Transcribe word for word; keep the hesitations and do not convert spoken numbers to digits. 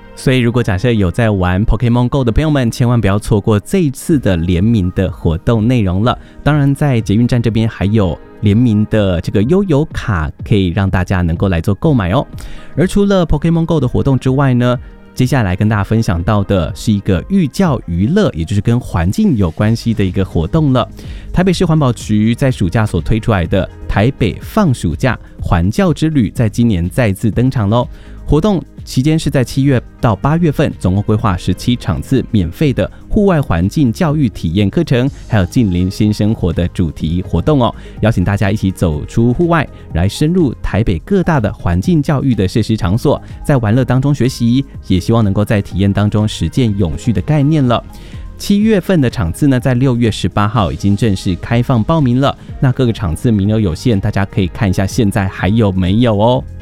所以如果假设有在玩 Pokémon Go 的朋友们，千万不要错过这一次的联名的活动内容了。当然在捷运站这边还有联名的这个悠游卡可以让大家能够来做购买哦。而除了 Pokémon Go 的活动之外呢，接下来跟大家分享到的是一个寓教于乐，也就是跟环境有关系的一个活动了。台北市环保局在暑假所推出来的台北放暑假环教之旅，在今年再次登场咯。活动期间是在七月到八月份，总共规划十七场次免费的户外环境教育体验课程，还有近邻新生活的主题活动哦，邀请大家一起走出户外，来深入台北各大的环境教育的设施场所，在玩乐当中学习，也希望能够在体验当中实践永续的概念了。七月份的场次呢，在六月十八号已经正式开放报名了，那各个场次名额有限，大家可以看一下现在还有没有哦。